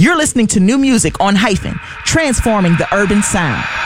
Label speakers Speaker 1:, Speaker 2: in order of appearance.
Speaker 1: You're listening to new music on Hyphen, transforming the urban sound.